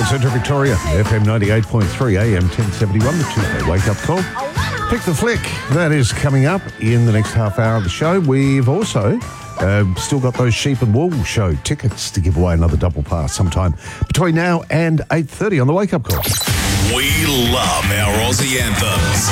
Central Victoria, FM 98.3, AM 1071, the Tuesday wake-up call. Pick the Flick, that is coming up in the next half hour of the show. We've also still got those Sheep and Wool show tickets to give away, another double pass sometime between now and 8:30 on the wake-up call. We love our Aussie anthems.